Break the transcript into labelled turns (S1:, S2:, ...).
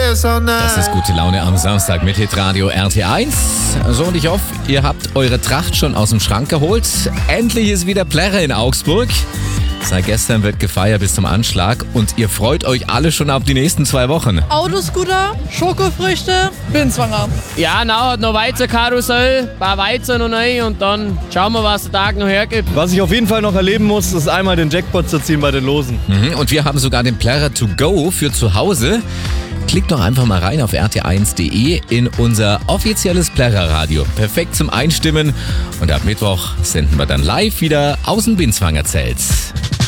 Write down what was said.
S1: Das ist gute Laune am Samstag mit Hitradio RT1. So, und ich hoffe, ihr habt eure Tracht schon aus dem Schrank geholt. Endlich ist wieder Plärre in Augsburg. Seit gestern wird gefeiert bis zum Anschlag und ihr freut euch alle schon auf die nächsten 2 Wochen.
S2: Autoscooter, Schokofrüchte, bin schwanger.
S3: Ja, hat noch Weizenkarussell, ein paar Weizen noch rein und dann schauen wir, was der Tag noch hergibt.
S4: Was ich auf jeden Fall noch erleben muss, ist einmal den Jackpot zu ziehen bei den Losen.
S1: Und wir haben sogar den Plärrer to go für zu Hause. Klickt doch einfach mal rein auf rt1.de in unser offizielles Plärrerradio. Perfekt zum Einstimmen. Und ab Mittwoch senden wir dann live wieder aus dem Binswanger Zelt.